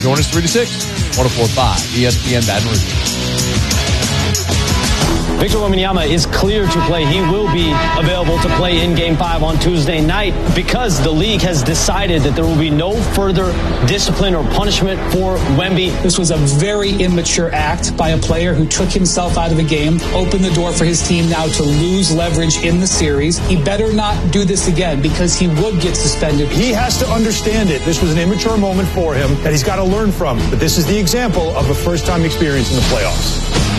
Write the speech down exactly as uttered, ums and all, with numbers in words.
Join us three to six, one oh four point five, E S P N Baton Rouge. Victor Wembanyama is clear to play. He will be available to play in Game five on Tuesday night because the league has decided that there will be no further discipline or punishment for Wemby. This was a very immature act by a player who took himself out of the game, opened the door for his team now to lose leverage in the series. He better not do this again because he would get suspended. He has to understand it. This was an immature moment for him that he's got to learn from. But this is the example of a first-time experience in the playoffs.